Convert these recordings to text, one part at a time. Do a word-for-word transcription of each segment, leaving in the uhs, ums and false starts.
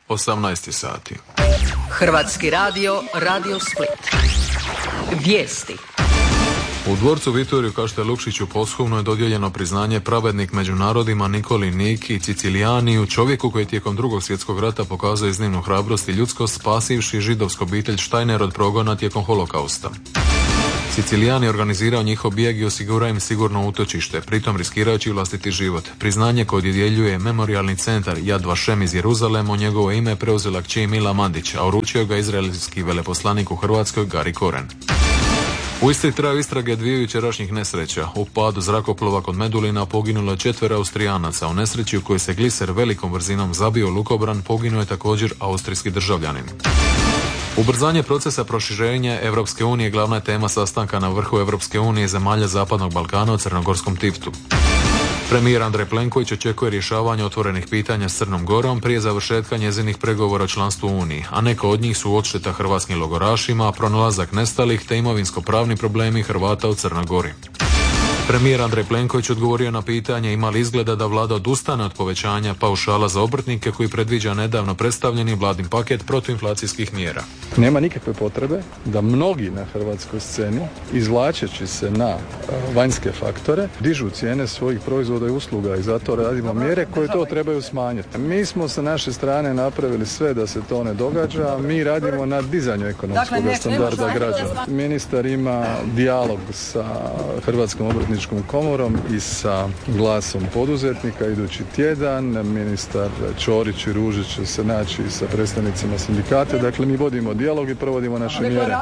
osamnaest sati. Hrvatski radio, Radio Split. Vijesti. U dvorcu Vitoriju Kašte Lukšiću posthumno je dodijeljeno priznanje Pravednik među narodima Nikoli Niki Cicilijaniju, čovjeku koji tijekom drugog svjetskog rata pokazao iznimnu hrabrost i ljudskost spasivši židovsku obitelj Štajner od progona tijekom holokausta. Sicilijan je organizirao njihov bijeg i osigurao im sigurno utočište, pritom riskirajući vlastiti život. Priznanje koje dodjeljuje Memorijalni centar Yad Vashem iz Jeruzalema u njegovo ime preuzela kći Mila Mandić, a uručio ga izraelski veleposlanik u Hrvatskoj Gari Koren. U Istri traju istrage dviju jučerašnjih nesreća. U padu zrakoplova kod Medulina poginulo je četvero Austrijanaca. U nesreći u kojoj se gliser velikom brzinom zabio lukobran poginuo je također austrijski državljanin. Ubrzanje procesa proširenja Europske unije glavna je tema sastanka na vrhu Europske unije zemalja Zapadnog Balkana u Crnogorskom Tivtu. Premijer Andrej Plenković očekuje rješavanje otvorenih pitanja s Crnom Gorom prije završetka njezinih pregovora o članstvu u Uniji, a neka od njih su odšteta hrvatskim logorašima, pronalazak nestalih te imovinsko-pravni problemi Hrvata u Crnoj Gori. Premijer Andrej Plenković odgovorio na pitanje ima li izgleda da vlada odustane od povećanja paušala za obrtnike koji predviđa nedavno predstavljeni vladin paket protuinflacijskih mjera. Nema nikakve potrebe da mnogi na hrvatskoj sceni, izvlačeći se na vanjske faktore, dižu cijene svojih proizvoda i usluga i zato radimo mjere koje to trebaju smanjiti. Mi smo sa naše strane napravili sve da se to ne događa, mi radimo na dizanju ekonomskog standarda građana. Ministar ima dijalog sa Hrvatskom obrtničkom komorom i sa glasom poduzetnika idući tjedan. Ministar Ćorić i Ružić će se naći sa predstavnicima sindikata. Dakle, mi vodimo dijalog i provodimo naše mjere.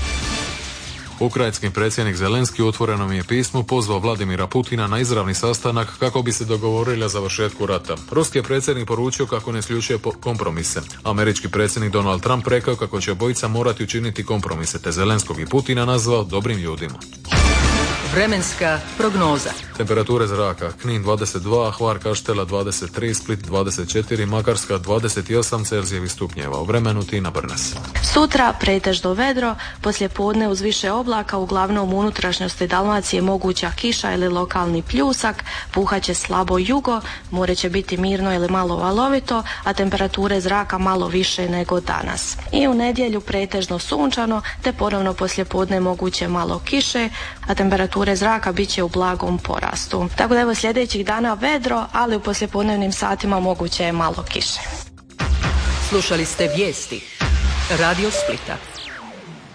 Ukrajinski predsjednik Zelenski u otvorenom je pismu pozvao Vladimira Putina na izravni sastanak kako bi se dogovorili o završetku rata. Ruski je predsjednik poručio kako ne isključuje kompromise. Američki predsjednik Donald Trump rekao kako će obojica morati učiniti kompromise, te Zelenskog i Putina nazvao dobrim ljudima. Vremenska prognoza. Temperature zraka: Knin dvadeset dva, Hvar Kaštela dvadeset tri, Split dvadeset četiri, Makarska dvadeset osam Celzijevih stupnjeva. U vremenu Tina Brnes. Sutra pretežno vedro, poslije podne uz više oblaka, uglavnom u unutrašnjosti Dalmacije moguća kiša ili lokalni pljusak, puhaće slabo jugo, more će biti mirno ili malo valovito, a temperature zraka malo više nego danas. I u nedjelju pretežno sunčano, te ponovno poslije podne moguće malo kiše, a temperature zraka bit će u blagom porastu. Tako da evo sljedećih dana vedro, ali u poslijepodnevnim satima moguće je malo kiše. Slušali ste vijesti Radio Splita.